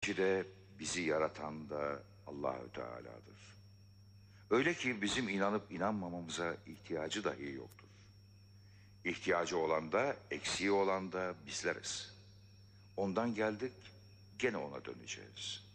ki de bizi yaratan da Allahü Teala'dır. Öyle ki bizim inanıp inanmamamıza ihtiyacı dahi yoktur. İhtiyacı olan da, eksiği olan da bizleriz. Ondan geldik, gene ona döneceğiz.